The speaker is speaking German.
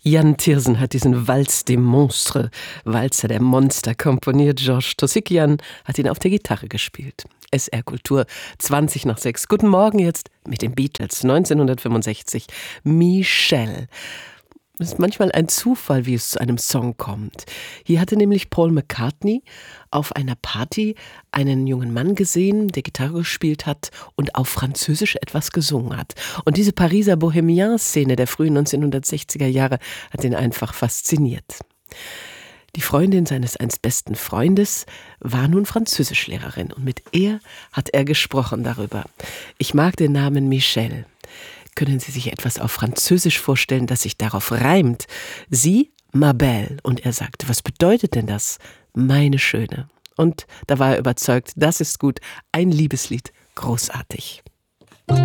Jan Tiersen hat diesen Walz des Monstres, Walzer der Monster, komponiert. Georges Tosikyan hat ihn auf der Gitarre gespielt. SR Kultur, 20 nach 6. Guten Morgen jetzt mit den Beatles, 1965. Michelle. Es ist manchmal ein Zufall, wie es zu einem Song kommt. Hier hatte nämlich Paul McCartney auf einer Party einen jungen Mann gesehen, der Gitarre gespielt hat und auf Französisch etwas gesungen hat. Und diese Pariser Bohemian-Szene der frühen 1960er Jahre hat ihn einfach fasziniert. Die Freundin seines einst besten Freundes war nun Französischlehrerin und mit ihr hat er gesprochen darüber. Ich mag den Namen Michelle. Können Sie sich etwas auf Französisch vorstellen, das sich darauf reimt? Sie, ma belle. Und er sagte, was bedeutet denn das? Meine Schöne. Und da war er überzeugt, das ist gut. Ein Liebeslied. Großartig.